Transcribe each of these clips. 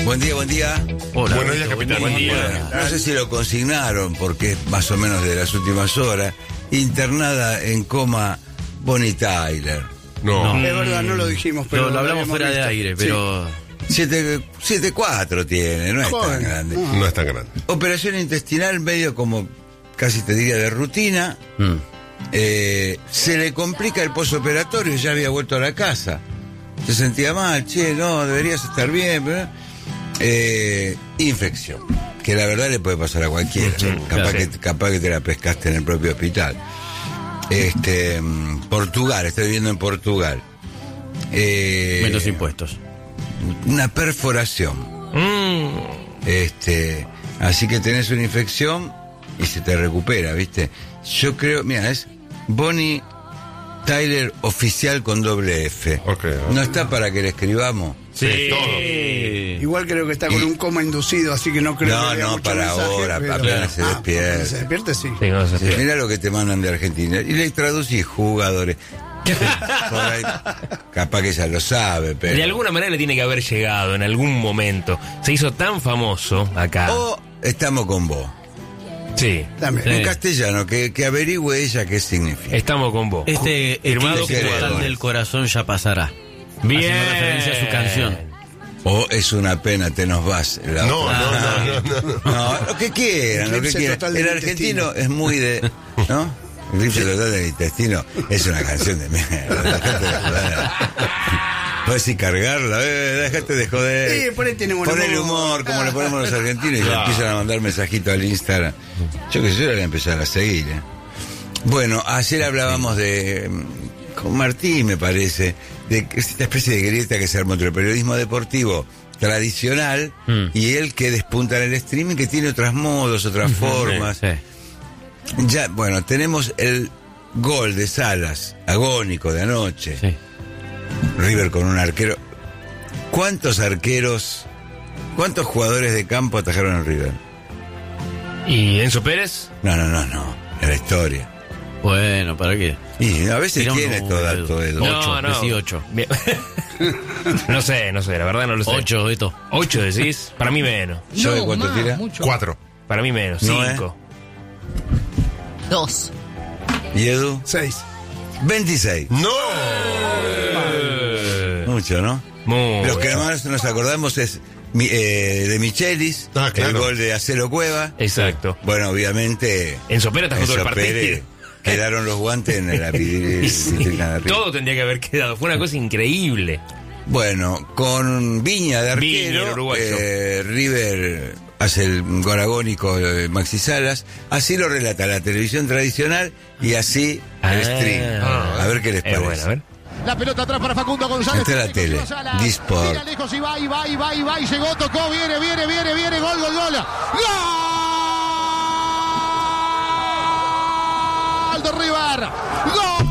Buen día, buen día. Hola, Buenos días, capitán. Buen día. Bueno, no sé si lo consignaron, porque es más o menos de las últimas horas. Internada en coma Bonnie Tyler. No. No. Es verdad, no lo dijimos, pero Lo hablamos habíamos fuera de visto. aire, pero... 7'4" tiene, no es Joven. tan grande. No es tan grande. Operación intestinal medio como, casi te diría, de rutina. Se le complica el posoperatorio, ya había vuelto a la casa. Se sentía mal, no, deberías estar bien, pero... infección, que la verdad le puede pasar a cualquiera. Capaz que te la pescaste en el propio hospital. Portugal, estoy viviendo en Portugal. Menos impuestos. Una perforación. Así que tenés una infección y se te recupera, ¿viste? Yo creo, mira, es Bonnie Tyler oficial con doble F. Ok. No está para que le escribamos. Sí, todo. Igual creo que está con un coma inducido, así que no creo que haya mucho para mensaje, ahora, pero- apenas se despierte. apenas se despierte, sí. Sí, no sé Sí, mira lo que te mandan de Argentina. Y le traducís jugadores. Por ahí, capaz que ella lo sabe, pero... De alguna manera le tiene que haber llegado en algún momento. Se hizo tan famoso acá. O estamos con vos. Sí. También. En castellano, que averigüe ella qué significa. Estamos con vos. Firmado ¿Qué como querés? tal del corazón ya pasará. Bien. Haciendo referencia a su canción. O es una pena, te nos vas. La No, otra. no. No, lo que quieran, lo que Eclipse quieran. total del El argentino intestino. es muy de... ¿No? Eclipse total del intestino es una canción de mierda. Dejate de joder. Puedes decir cargarla, déjate de joder. Sí, por ahí tiene buen Ponele humor. humor, como le ponemos los argentinos, y Claro. le empiezan a mandar mensajitos al Instagram. Yo que sé, yo le voy a empezar a seguir. Bueno, ayer hablábamos de... Con Martín, me parece, de esta especie de grieta que se armó entre el periodismo deportivo tradicional y el que despunta en el streaming, que tiene otros modos, otras formas. Sí. Ya, bueno, tenemos el gol de Salas, agónico de anoche. Sí. River con un arquero. ¿Cuántos jugadores de campo atajaron al River? ¿Y Enzo Pérez? No. En la historia. Bueno, ¿para qué? Y a veces Tira un tiene todo el... Ocho, decí 8. Bien. No sé, la verdad no lo sé. 8, Beto. 8 decís, para mí menos. ¿Sabe cuánto tira? 4. Para mí menos, No, 5. 2. ¿Y Edu? 6. 26. ¡No! Mucho, ¿no? Muy Los que bien. más nos acordamos es de Michelis, Ah, claro. el gol de Acero Cueva. Exacto. Bueno, obviamente... Enzo Pérez atajó todo el Enzo partido. Pérez, quedaron los guantes en la vitrina de arriba. Todo tendría que haber quedado. Fue una cosa increíble. Bueno, con Viña de Viña, el arquero, uruguayo. River hace el gol agónico de Maxi Salas. Así lo relata la televisión tradicional y así el stream. A ver qué les parece. Bueno, a ver. La pelota atrás para Facundo González. Esta es la tele, Disport. Tira lejos y va, llegó, tocó, viene, gol. ¡Gol de River! ¡Gol!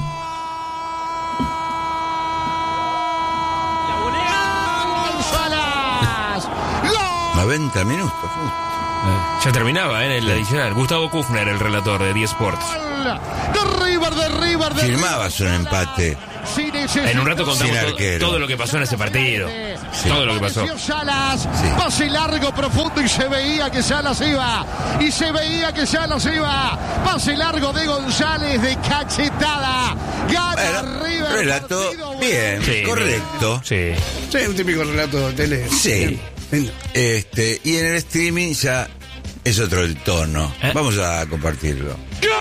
90 minutos. Ya terminaba, en el adicional. Gustavo Kufner, el relator de 10 Sports. De River. Firmabas un empate. En un rato Sin contamos arquero. todo lo que pasó en ese partido. Todo lo que pasó. Salas, Sí. pase largo, profundo y se veía que Salas iba. Pase largo de González de cachetada. Gana Bueno, River. relato Partido bien, Sí, correcto. Sí. Sí, un típico relato de tele. Sí. Lindo. Y en el streaming ya es otro el tono. Vamos a compartirlo.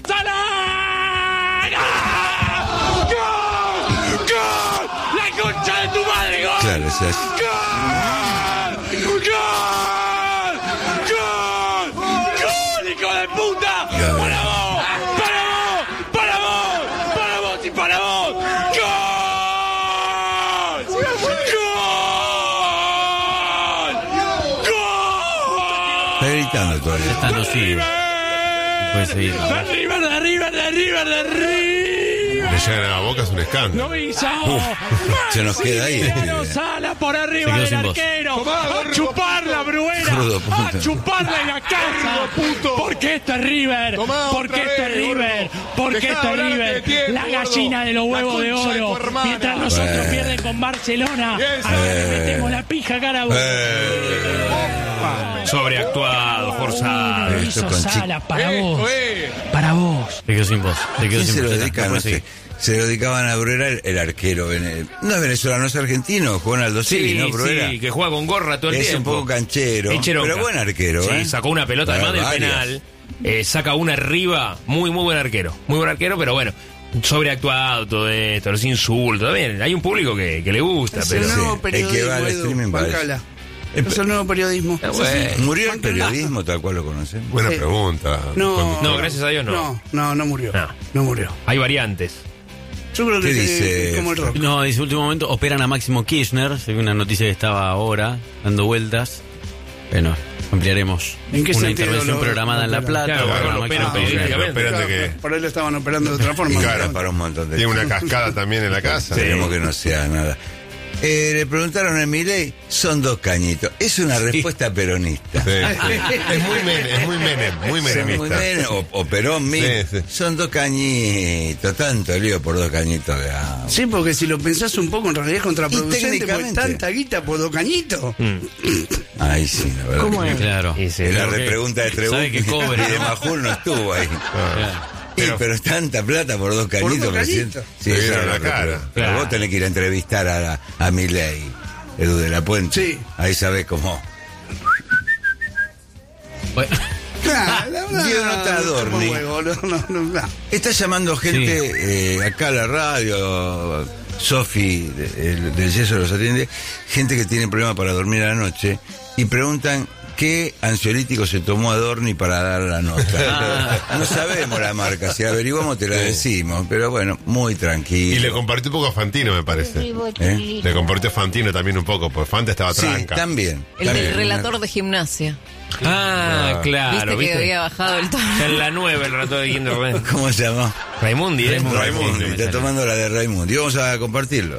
¡La concha de tu madre, gol! Claro, es así. ¡Gol, hijo de puta! Gol. ¡Para vos! ¡Y para vos! ¡Gol! Está gritando todavía. Esta no sigue. Puede seguir. ¡De River! Le llegan a la boca, es un escándalo. Se nos queda ahí. Sala por Se arriba quedó del sin voz. arquero. A chuparla, Bruera. Crudo, A puto. chuparla en la casa. Porque esto es River. Porque esto es River. Porque esto es River. La gallina de los huevos de oro. Mientras nosotros Bueno. pierden con Barcelona. Ahora le metemos la pija cara a vos. Sobreactuado, forzado. Lo Esto hizo con Salas para vos. Para vos. Se quedó sin voz. Se quedó ¿Quién sin se lo voz. dedica? No No puede sé. seguir. Se lo dedicaban a Bruera, el arquero. No es venezolano, es argentino, juega en Aldo Civi, Sí, ¿no, Bruera? sí, que juega con gorra todo el Es tiempo. un poco canchero, Es cheronca. pero buen arquero, Sí, ¿eh? sacó una pelota Para además del varias. penal. Saca una arriba. Muy buen arquero. Muy buen arquero, pero bueno. Sobreactuado todo esto, los insultos. Bien, hay un público que le gusta, Es pero. el nuevo el que va periodismo, al Edu, streaming va a bancala. Es el nuevo periodismo. Bueno. ¿Murió el periodismo tal cual lo conocen? Buena Sí. pregunta. No, gracias a Dios no. No murió. No. No murió. Hay variantes. Yo creo ¿Qué que dice? es como el rock. No, dice último momento, operan a Máximo Kirchner, según una noticia que estaba ahora dando vueltas. Bueno, ampliaremos ¿En qué una sentido intervención lo- programada en La operan? Plata. Claro, operan a lo Máximo operan Kirchner. periodísticamente. Esperan de que Por ahí lo estaban operando de otra forma. Claro. Para un montón de tiene una cascada también en la casa. Esperemos que no sea nada. Le preguntaron a Milei, son dos cañitos. Es una respuesta peronista. Sí. Es muy Menem, muy Muy menemista. bien, o Perón mismo. Sí. Son dos cañitos, tanto lío por dos cañitos de agua. Sí, porque si lo pensás un poco, en realidad es contraproducente, porque técnicamente. tanta guita por dos cañitos. Ay, sí, la verdad. ¿Cómo es? Claro. Y sí. En la Porque repregunta de Trebú sabe que cobre, y de ¿no? Majul no estuvo ahí. Claro. Pero es tanta plata por dos cañitos, dos presidente. cañitos. Sí, Le esa vieron es la cara. repregunta. Pero Claro. vos tenés que ir a entrevistar a Milei, Edu de la Puente. Sí. Ahí sabés cómo. Bueno, Dio nota a Dorni. No. Está llamando gente acá a la radio, Sofi del Yeso los atiende, gente que tiene problemas para dormir a la noche y preguntan qué ansiolítico se tomó Adorni para dar la nota. No sabemos la marca, si averiguamos te la decimos, pero bueno, muy tranquilo. Y le compartió un poco a Fantino, me parece. ¿Eh? Le compartió a Fantino también un poco, porque Fante estaba Sí, tranca. también. El también. del relator de gimnasia. Ah, claro. Viste que había bajado el tono. Ya en la 9 el relator de Kinder ¿Cómo se llamó? Raimundi, ¿eh? Raimundi, está tomando la de Raimundi. Y vamos a compartirlo.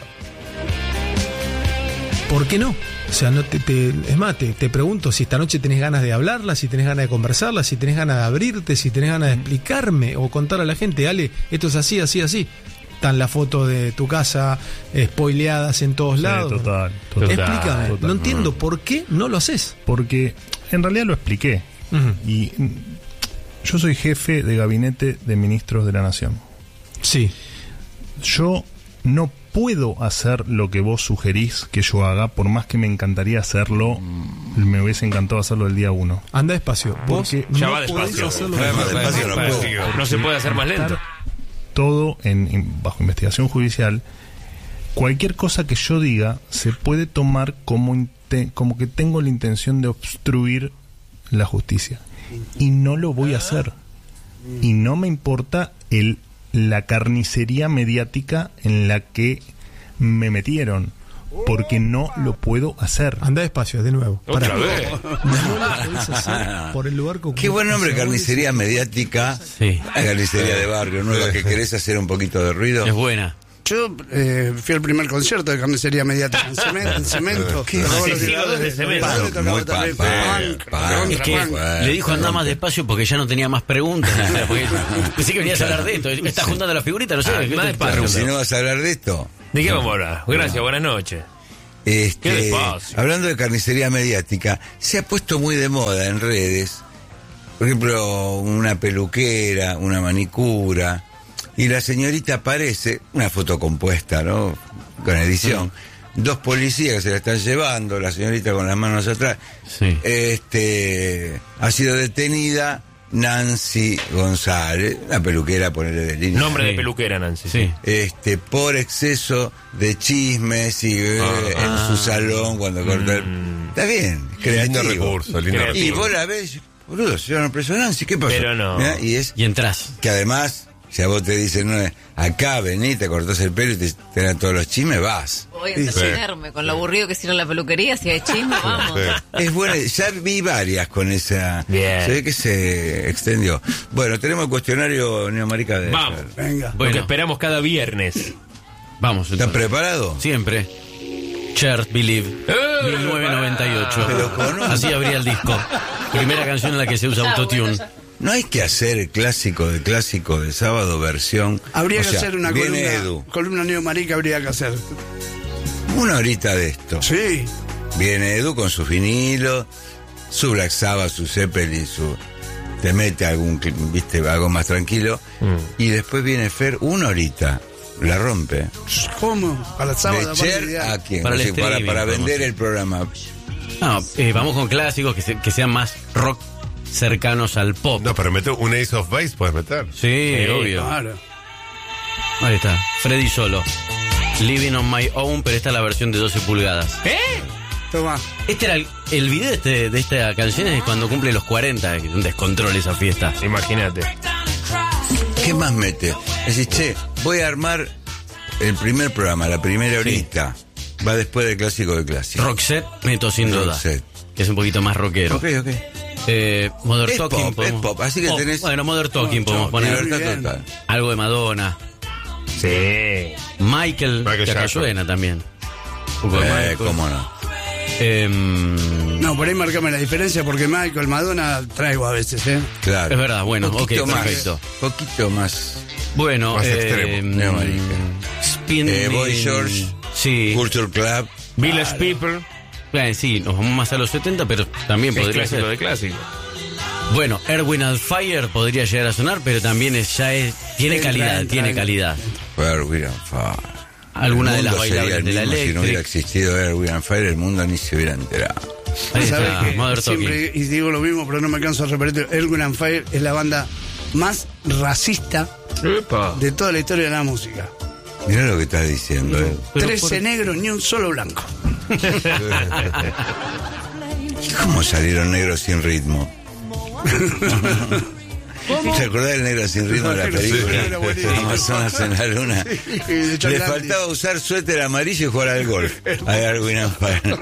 ¿Por qué no? O sea, no es más, te pregunto si esta noche tenés ganas de hablarla, si tenés ganas de conversarla, si tenés ganas de abrirte, si tenés ganas de explicarme o contar a la gente, Ale, esto es así, así, así. Están las fotos de tu casa spoileadas en todos lados. Total. Explícame, total. no entiendo por qué no lo haces. Porque en realidad lo expliqué. Ujú. Y yo soy jefe de gabinete de ministros de la Nación. Sí. Yo no puedo hacer lo que vos sugerís que yo haga, por más que me encantaría hacerlo, me hubiese encantado hacerlo el día 1. Anda despacio. Vos Porque Ya no va podés despacio. hacerlo. Va más despacio, no puedo. No se puede hacer más lento. Todo bajo investigación judicial. Cualquier cosa que yo diga se puede tomar como que tengo la intención de obstruir la justicia. Y no lo voy a hacer. Y no me importa la carnicería mediática en la que me metieron. Porque no lo puedo hacer. Anda despacio, de nuevo. Otra Pará. vez. No lo podés hacer por el lugar que Qué buen nombre, ocupas. carnicería mediática. Sí. La carnicería de barrio nueva que querés hacer un poquito de ruido. es buena. Yo fui al primer concierto de carnicería mediática en cemento. ¿Qué? Tocaba los Asesinos tiradores de cemento. Padre tocaba Muy también punk, punk, Es que punk. le dijo andá más despacio porque ya no tenía más preguntas. O sea, porque pensé que venías a hablar de esto. Estás juntando la figurita, no sé. Ah, ¿qué más te despacio. pasa? Si no vas a hablar de esto. ¿De qué vamos a hablar? Gracias, buenas noches. Qué despacio. Hablando de carnicería mediática, se ha puesto muy de moda en redes, por ejemplo, una peluquera, una manicura, y la señorita aparece, una foto compuesta, ¿no? Con edición, dos policías que se la están llevando, la señorita con las manos atrás, Sí. ha sido detenida Nancy González, una peluquera, ponerle de línea. Nombre Sí. de peluquera, Nancy. Sí. Por exceso de chismes y en su salón cuando corta el... Está bien, creativo. Lindo recurso, lindo Creativo. Y recurso. vos la ves, boludo, se llama preso Nancy, ¿qué pasó? Pero no. Mirá, y es Y entras. que además, si a vos te dicen, no, acá vení, te cortás el pelo y te dan todos los chismes, vas. Voy a entretenerme con lo aburrido que es ir a la peluquería. Si hay chisme, vamos. Sí. Es bueno, ya vi varias con esa... Bien. Se ve que se extendió. Bueno, tenemos el cuestionario Neomarica de... Vamos. Venga. Lo que Bueno, esperamos cada viernes. vamos. ¿Estás entonces. preparado? Siempre. Cher, Believe. 1998. Pero conozco. Así abría el disco. Primera canción en la que se usa autotune. No hay que hacer el clásico de sábado versión. Habría O que sea, hacer una viene Edu, columna neomarica, habría que hacer. una horita de esto. Sí. Viene Edu con su vinilo, su Black Sabbath, su Zeppelin, te mete algo más tranquilo, y después viene Fer 1 horita, la rompe. ¿Cómo? Para el sábado. De Cher a quién, para, para vender el programa. No, vamos con clásicos que sean más rock cercanos al pop. No, pero meter un Ace of Base puedes meter. Sí, obvio. Claro. Ahí está, Freddy Solo. Living on My Own, pero esta es la versión de 12 pulgadas. Toma. Este era el video de esta canción es cuando cumple los 40, que es un descontrol esa fiesta. Imagínate. ¿Qué más mete? Decís, che, voy a armar el primer programa, la primera horita. Va después del clásico de clásico. Roxette, meto sin duda. Roxette. Que es un poquito más rockero. Ok. Modern Es Talking. pop, es pop, así que tenés- Bueno, Modern Talking podemos poner. Libertad total. Algo de Madonna. Sí. Michael que acá Jackson. suena también. Un poco de Michael. Cómo no. No, por ahí marcame la diferencia porque Michael, Madonna traigo a veces, Claro. Es verdad, bueno, Poquito ok, más, perfecto. Poquito más. Bueno, Más extremo. Neomarica. Spinning. Boy George. Sí. Culture Club. Village People. Sí, nos vamos más a los 70, pero también Es podría clásico ser. de clásico. Bueno, Erwin and Fire podría llegar a sonar, pero también tiene calidad, entra, tiene entra. calidad. Erwin and Fire. Alguna de El las mundo sería bailables el de la mismo si no hubiera Electric. existido Erwin and Fire, el mundo ni se hubiera enterado. Ahí ¿Sabes está, qué? Modern Talking. Siempre, y digo lo mismo, pero no me canso de repetir, Erwin and Fire es la banda más racista Epa. de toda la historia de la música. Mirá lo que estás diciendo. Pero 13 negros, ni un solo blanco. ¿Y cómo salieron negros sin ritmo? ¿Te acordás del negro sin ritmo de la película? Era buenísimo. Amazonas en la luna. Y de Le Chocolate. faltaba usar suéter amarillo y jugar al golf. A Erwin and Fire.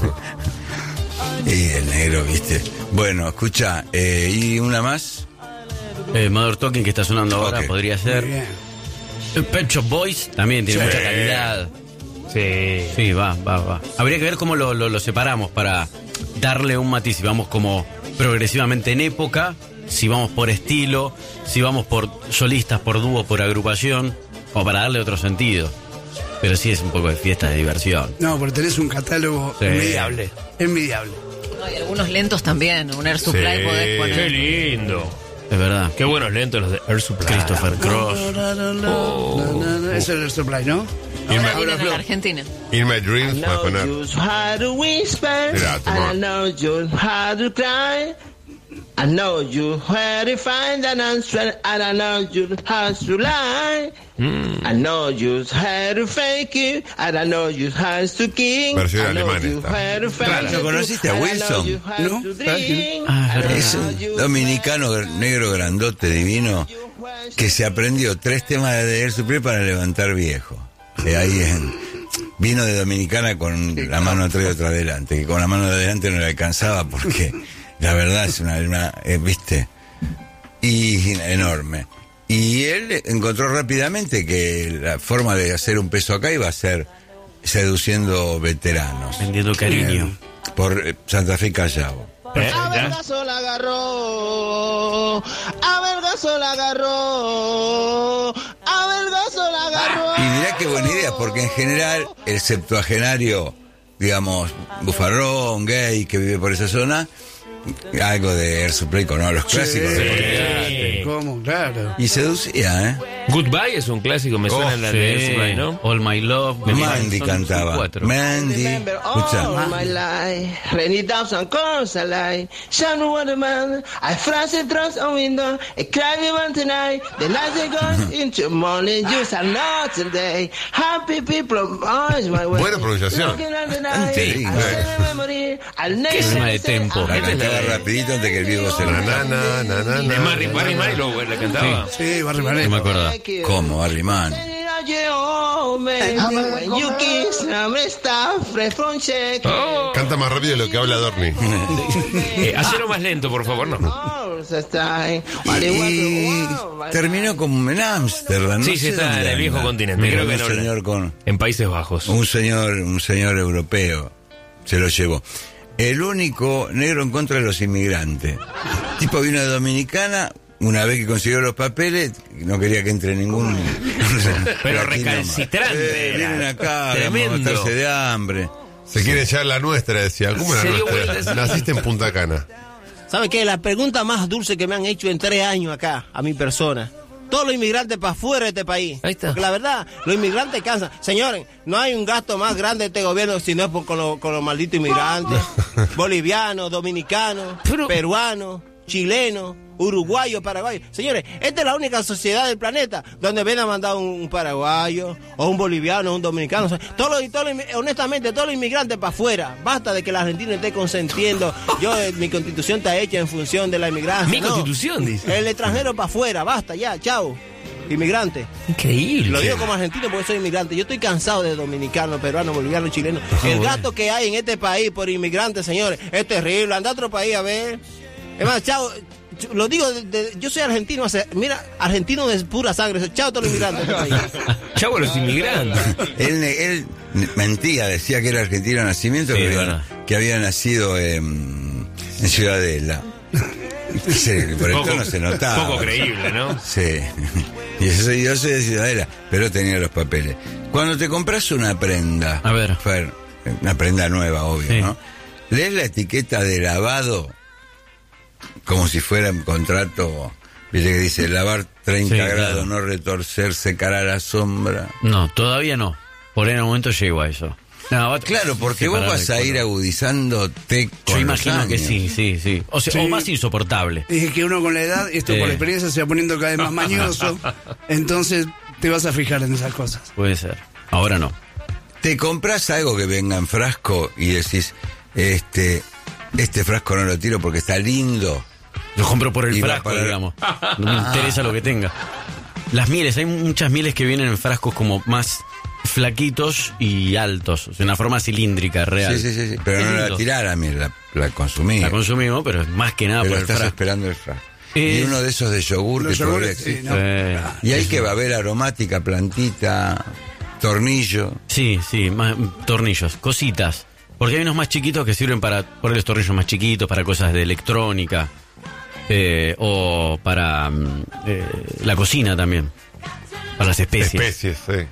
Y el negro, viste. Bueno, escucha, ¿y una más? Modern Talking que está sonando ahora Ok. podría Muy ser. bien. Pet Shop Boys también tiene mucha calidad. Sí. Sí, va. Habría que ver cómo lo separamos para darle un matiz. Si vamos como progresivamente en época, si vamos por estilo, si vamos por solistas, por dúo, por agrupación, o para darle otro sentido. Pero sí es un poco de fiesta, de diversión. No, pero tenés un catálogo Sí. envidiable. Envidiable. No, y algunos lentos también. Un Air Supply Sí. podés Qué poner. lindo. Es verdad. Qué buenos lentos los de Air Supply. Christopher Cross. Ese es el supply, ¿no? Ahora vienen a la Argentina. In My Dreams puedes poner. How to whisper, Mira, and toma. I know you how to cry. I know you where to find an answer, and I know you how to lie. I know you how to fake it, and I know you how to king. Versión I know alemana you esta. how to Claro, find ¿lo the conociste a truth, and I Wilson? know you how ¿No? to ¿Sabes quién? drink. Ah, es verdad. Es un dominicano negro grandote divino que se aprendió 3 temas de Air Supply para levantar viejo. Vino de Dominicana con la mano atrás y otra adelante, que con la mano de adelante no le alcanzaba porque la verdad es una viste, y enorme. Y él encontró rápidamente que la forma de hacer un peso acá iba a ser seduciendo veteranos Vendiendo cariño. por Santa Fe y Callao. A Vergazo la agarró, a Vergazo la agarró, a Vergazo la agarró. Y mirá qué buena idea, porque en general el septuagenario, digamos, bufarrón, gay, que vive por esa zona, algo de Air Supply con los clásicos. Sí. ¿Cómo? Claro. Y seducía, ¿eh? Goodbye es un clásico, me suena en la de Air Supply, ¿no? All My Love. Mandy Son cantaba. 4. Mandy. Remember Escucha. all my life, rainy days and course I lie. Shine waterman, I flash it across a window, I cry even tonight. The night it goes into morning, you are not today. Happy people of ours, my way. Buena pronunciación. Looking at the night, Sí. I say memory, I'll never tema de say tempo. I La cantaba rapidito antes que el viejo se lo... De Barry Manilow la cantaba. Sí, Barry No me Manilow. acuerdo. ¿Cómo, Barry Man? When you kiss, I'm stuff from check. Canta más rápido de lo que habla Dorni. Hacelo más lento, por favor, no. Y terminó como en Ámsterdam. no Sí, sé está dónde en el viejo anda. continente. Creo que Un no. señor con... En Países Bajos. Un señor europeo se lo llevó. El único negro en contra de los inmigrantes. El tipo vino de Dominicana, una vez que consiguió los papeles, no quería que entre ningún... Pero aquí nomás. recalcitrante era. Vienen acá, a Tremendo. matarse de hambre. Se quiere echar la nuestra, decía. ¿Cómo la Se dio nuestra? vuelta. Naciste en Punta Cana. ¿Sabe qué? La pregunta más dulce que me han hecho en 3 años acá, a mi persona. Todos los inmigrantes para afuera de este país. Ahí está. Porque la verdad, los inmigrantes cansan. Señores, no hay un gasto más grande de este gobierno si no es con los malditos inmigrantes. Bolivianos, dominicanos, peruanos, chilenos, uruguayos, paraguayos. Señores, esta es la única sociedad del planeta donde ven a mandar un paraguayo, o un boliviano, o un dominicano. O sea, honestamente, todos los inmigrantes para afuera. Basta de que el argentino esté consentiendo. Mi constitución está hecha en función de la inmigración. Mi constitución, dice. El extranjero para afuera, basta ya, chao. Inmigrante. Increíble. Lo digo como argentino porque soy inmigrante. Yo estoy cansado de dominicanos, peruanos, bolivianos, chilenos. El gasto que hay en este país por inmigrantes, señores, es terrible. Anda a otro país a ver. Es más, chao. Lo digo, yo soy argentino, mira, argentino de pura sangre. Chao a todos los inmigrantes de este país. Chau a los inmigrantes. Él mentía, decía que era argentino de nacimiento, Sí, que había nacido en Ciudadela. Sí, por el tono se notaba. Poco creíble, ¿no? Sí. Y yo soy de Ciudadela, pero tenía los papeles. Cuando te compras una prenda, A ver. Fer, una prenda nueva, obvio, Sí. ¿no? Lees la etiqueta de lavado como si fuera un contrato, viste que dice lavar 30 Sí, grados, claro. no retorcer, secar a la sombra. No, todavía no. Por ahí en un momento llego a eso. No, Claro, porque vos separar vas el a ir color. agudizándote con Yo imagino los que años. sí. O sea, Sí. o más insoportable. Dije que uno con la edad, esto por experiencia, se va poniendo cada vez más mañoso. Entonces te vas a fijar en esas cosas. Puede ser. Ahora no. Te compras algo que venga en frasco y decís, este frasco no lo tiro porque está lindo. Lo compro por el Y va frasco, para- digamos. No me interesa lo que tenga. Las mieles, hay muchas mieles que vienen en frascos como más flaquitos y altos. O sea, una forma cilíndrica, real. Sí. Pero Es no la lindo. tirás a mí, la consumí. La consumimos, pero es más que nada Pero por el estás frasco. esperando el frasco. Es- Y uno de esos de yogur Los que todavía yogures, sí, existe. ¿no? Y hay que va a ver aromática, plantita, tornillo. Sí, más tornillos, cositas. Porque hay unos más chiquitos que sirven para poner los tornillos más chiquitos, para cosas de electrónica. O para la cocina también. Para las especies. Especies, sí.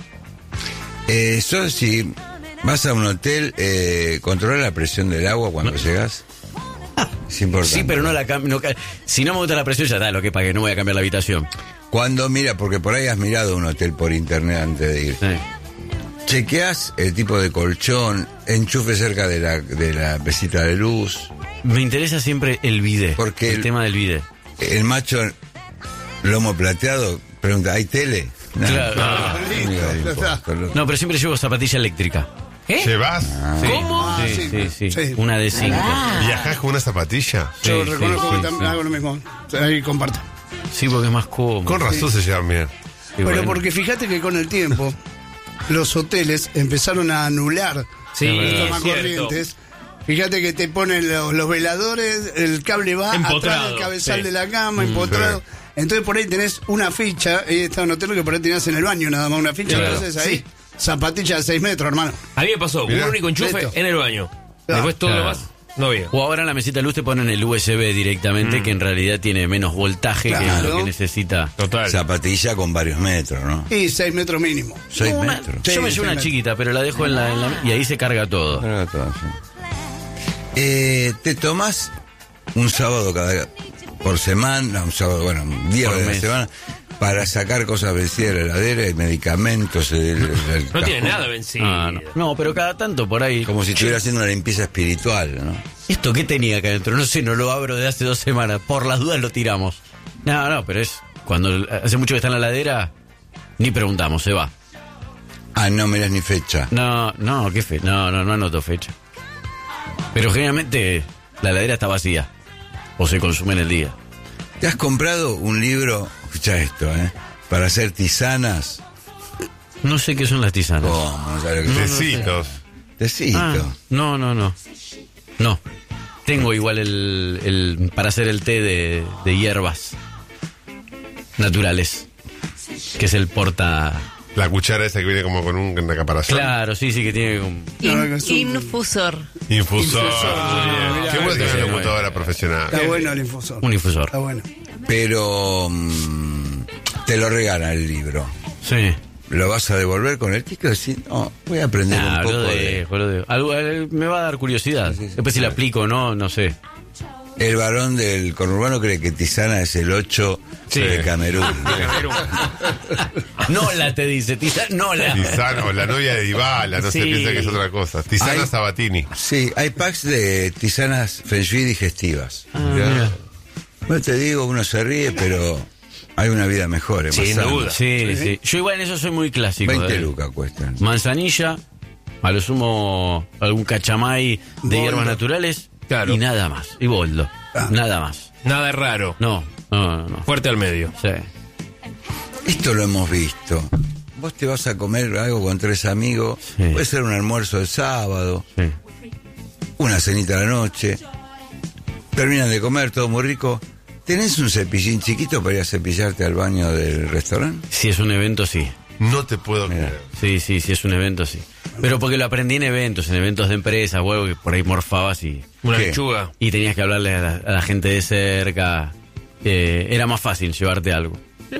Eso si vas a un hotel, controlar la presión del agua cuando llegas. Es importante. Sí, pero no la cambio. Si no me gusta la presión, ya está, lo que pagué, no voy a cambiar la habitación. Cuando mira, porque por ahí has mirado un hotel por internet antes de ir. Sí. Chequeás el tipo de colchón, enchufe cerca de la mesita de luz. Me interesa siempre el bidet. Porque el tema del bidet. El macho lomo plateado pregunta, ¿hay tele? No, Claro. no, no importa, loco. No, pero siempre llevo zapatilla eléctrica. ¿Llevas? Sí, ¿Cómo? Sí. Una de 5. ¿Viajás con una zapatilla? Yo Sí, reconozco sí, que también hago lo mismo. Ahí comparto. Sí, porque es más cómodo. Con razón se llevan bien. Y Pero bueno. porque fíjate que con el tiempo los hoteles empezaron a anular Sí, los es tomacorrientes. Fíjate que te ponen los veladores, el cable va atrás Empotrado, del cabezal sí. de la cama, empotrado. Sí. Entonces por ahí tenés una ficha, ahí está un hotel que por ahí tenías en el baño nada más una ficha, Claro. entonces ahí, zapatilla de 6 metros, hermano. A mí me pasó, Mirá. un único enchufe Listo. en el baño. Ah, Después todo lo claro. más, no había. O ahora en la mesita de luz te ponen el USB directamente, que en realidad tiene menos voltaje que Claro. lo que necesita. Total. Zapatilla con varios metros, ¿no? Y 6 metros mínimo. 6 Una- metros. Yo me Sí, llevo una sí, chiquita, pero la dejo en la y ahí se carga todo. Carga todo, sí. Te tomás un sábado por semana, un sábado, bueno, un día Por de la mes. semana, para sacar cosas vencidas de la heladera y medicamentos. No tiene nada vencido. No, pero cada tanto por ahí. Como si estuviera haciendo una limpieza espiritual, ¿no? ¿Esto qué tenía acá adentro? No sé, no lo abro de hace 2 semanas. Por las dudas lo tiramos. No, pero es cuando hace mucho que está en la heladera, ni preguntamos, se va. Ah, no mirás ni fecha. No, qué fe. No anoto fecha. Pero generalmente la heladera está vacía. O se consume en el día. ¿Te has comprado un libro? Escucha esto, para hacer tisanas. No sé qué son las tisanas. ¿Cómo? ¿No sabes lo que es? Tecitos. Tecito. Ah, no. No. Tengo igual el para hacer el té de hierbas naturales. Que es el porta. La cuchara esa que viene como con una caparazón. Claro, sí, que tiene un. Infusor. Infusor. mirá, Qué bueno tener sí, una computadora profesional. Está bueno el infusor. Un infusor. Está bueno. Pero te lo regalan el libro. Sí. ¿lo vas a devolver con el ticket? Sí, no, voy a aprender un poco lo dejo. Algo, me va a dar curiosidad. Después si lo aplico o no sé. El varón del conurbano cree que Tisana es el 8 de Camerún. Nola te dice, Nola. Tisana, o la novia de Dybala, no se piensa que es otra cosa. Tisana Sabatini. Sí, hay packs de tisanas Feng Shui digestivas. No te digo, uno se ríe, pero hay una vida mejor. Sin duda. Sí. Yo igual en eso soy muy clásico. 20 lucas cuestan. Manzanilla, a lo sumo algún cachamay de hierbas naturales. Claro. Y nada más. Y boldo. Nada más. Nada raro. No. Fuerte al medio. Sí. Esto lo hemos visto. Vos te vas a comer algo con 3 amigos. Sí. Puede ser un almuerzo el sábado. Sí. Una cenita a la noche. Terminan de comer, todo muy rico. ¿Tenés un cepillín chiquito para ir a cepillarte al baño del restaurante? Si es un evento, sí. No te puedo creer. Sí, si es un evento, sí. Pero porque lo aprendí en eventos de empresas, huevo, que por ahí morfabas y... Una ¿Qué? lechuga. Y tenías que hablarle a la gente de cerca. Era más fácil llevarte algo.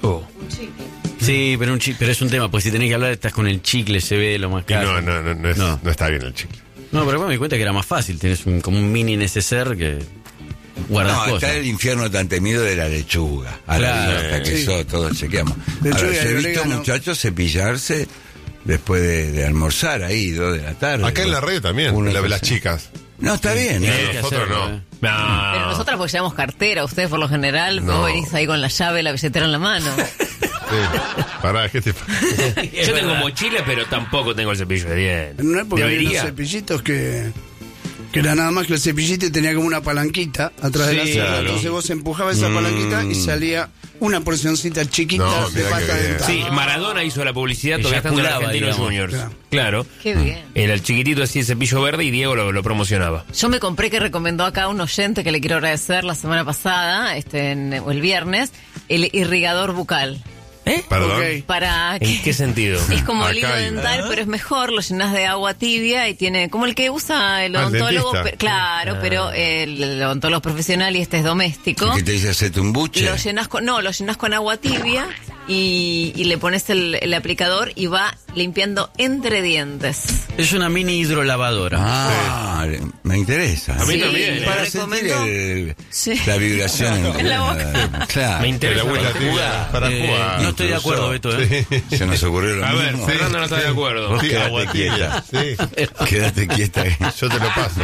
Sí, pero es un tema, pues si tenés que hablar estás con el chicle, se ve lo más caro. No está bien el chicle. No, pero me di cuenta que era más fácil. Tenés como un mini neceser que guardas No, cosas. está el infierno tan temido de la lechuga. A Claro. la vista que eso todos chequeamos. Lechuga Ahora, y yo he visto orégano. muchachos cepillarse después de almorzar ahí, 2 de la tarde. Acá en la red también, Uno las que chicas. No, está bien. Hay que Nosotros hacerlo, no. ¿eh? Pero nosotras porque llevamos cartera, ustedes por lo general, No. vos venís ahí con la llave, la billetera en la mano. Sí. Pará, ¿qué te pasa? Yo tengo mochila, pero tampoco tengo el cepillo de dientes. En una época había unos Debería. cepillitos que era nada más que el cepillito y tenía como una palanquita atrás de la Sí, cerda. claro. Entonces vos empujabas esa palanquita y salía una porcioncita chiquita No, de mirá qué pasta bien. dental. Sí, Maradona hizo la publicidad, Que todavía estando en eyaculaba, Argentinos digamos. Juniors. Claro. Qué bien. Era el chiquitito así, el cepillo verde, y Diego lo promocionaba. Yo me compré, que recomendó acá un oyente que le quiero agradecer la semana pasada, o el viernes, el irrigador bucal. Perdón. Ok. Para que... ¿En qué sentido? Es como el hilo Acá hay- dental, pero es mejor, lo llenas de agua tibia y tiene como el que usa el Ah, el odontólogo, dentista. claro, pero el odontólogo es profesional y este es doméstico. ¿Qué te dice hacerte un buche? Lo llenas con agua tibia y le pones el aplicador y va limpiando entre dientes. Es una mini hidrolavadora. Ah, me interesa. A mí Sí, también. me Para recomendó. sentir Sí. la vibración En la boca. Claro. Me El interesa agüita para tibia jugar. para jugar. No estoy de acuerdo, Beto, ¿eh? Se nos ocurrió lo A ver, mismo. Fernando no está de acuerdo. Sí, Quédate agua tibia. quieta. Sí, Quédate quieta. yo te lo paso.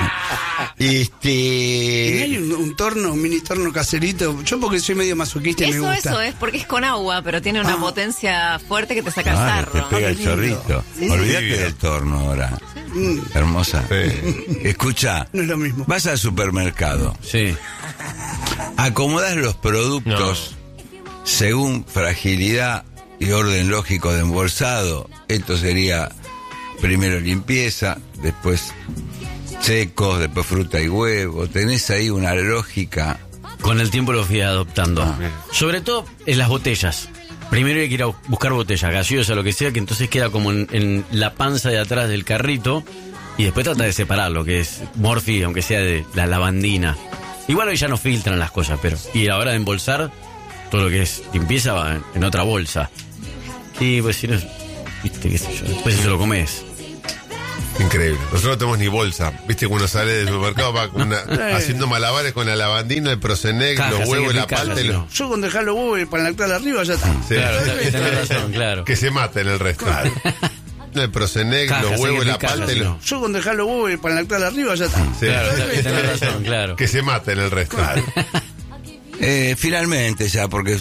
Y hay un torno, un mini torno caserito. Yo porque soy medio masoquista y me gusta. Eso es, porque es con agua, pero tiene una potencia fuerte que te saca el Claro, te sarro. pega el Qué lindo. chorrito. Sí. Olvídate Tibia. del torno ahora. Hermosa. Sí. Escucha, No es lo mismo. vas al supermercado, Sí. acomodas los productos según fragilidad y orden lógico de embolsado. Esto sería primero limpieza, después secos, después fruta y huevo. Tenés ahí una lógica. Con el tiempo lo fui adoptando. Sobre todo en las botellas. Primero hay que ir a buscar botellas, gaseosa, lo que sea, que entonces queda como en la panza de atrás del carrito. Y después trata de separar lo que es Morphy, aunque sea de la lavandina. Igual hoy ya no filtran las cosas, pero... Y a la hora de embolsar, todo lo que es limpieza va en otra bolsa. Y pues si no... Viste, qué sé yo, después eso lo comes. Increíble. Nosotros no tenemos ni bolsa. Viste, cuando uno sale del supermercado va con haciendo malabares con la lavandina, el Prosenec, Cajas, los huevos, hay que la cajas, palta y sí, los... no. Yo con dejar los huevos y el panlactal arriba ya está. Sí. Claro, tenés razón, claro. Que se maten el resto. El Prosenec, Cajas, los hay huevos, que la cajas, palta y sí, los... no. Yo con dejar los huevos y el panlactal arriba ya está. Sí. Claro, tenés razón, claro. Que se maten el resto. Finalmente ya, porque